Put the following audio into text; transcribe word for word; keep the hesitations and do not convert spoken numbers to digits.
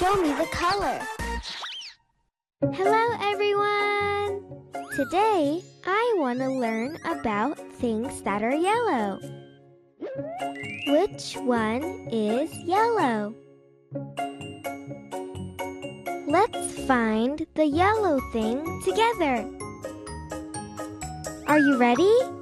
Show me the color. Hello, everyone! Today, I want to learn about things that are yellow. Which one is yellow? Let's find the yellow thing together. Are you ready?